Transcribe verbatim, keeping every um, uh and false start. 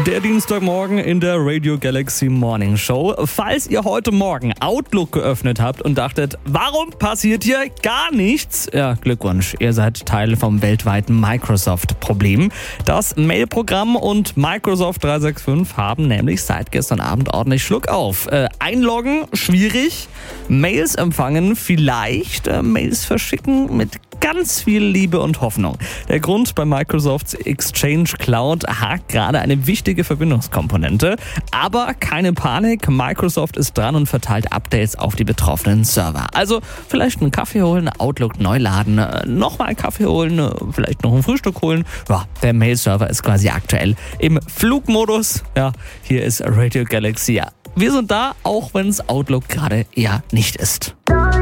Der Dienstagmorgen in der Radio Galaxy Morning Show. Falls ihr heute Morgen Outlook geöffnet habt und dachtet, warum passiert hier gar nichts? Ja, Glückwunsch, ihr seid Teil vom weltweiten Microsoft-Problem. Das Mail-Programm und Microsoft dreihundertfünfundsechzig haben nämlich seit gestern Abend ordentlich Schluck auf. Äh, einloggen, schwierig. Mails empfangen, vielleicht. Äh, Mails verschicken mit ganz viel Liebe und Hoffnung. Der Grund: bei Microsofts Exchange Cloud hakt gerade eine wichtige Verbindungskomponente. Aber keine Panik, Microsoft ist dran und verteilt Updates auf die betroffenen Server. Also vielleicht einen Kaffee holen, Outlook neu laden, nochmal einen Kaffee holen, vielleicht noch ein Frühstück holen. Ja, der Mail-Server ist quasi aktuell im Flugmodus. Ja, hier ist Radio Galaxy. Wir sind da, auch wenn es Outlook gerade eher nicht ist.